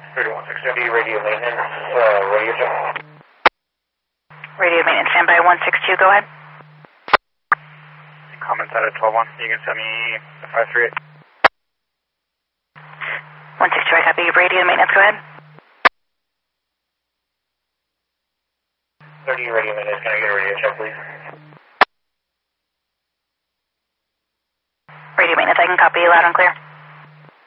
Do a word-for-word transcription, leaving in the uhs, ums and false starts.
thirty-one six zero, radio maintenance, uh, radio check. Radio maintenance, standby one six two, go ahead. Comments out of twelve one, you can send me the five three eight. one six two, I copy. Radio maintenance, go ahead. thirty radio maintenance, can I get a radio check, please? Radio maintenance, I can copy you loud and clear.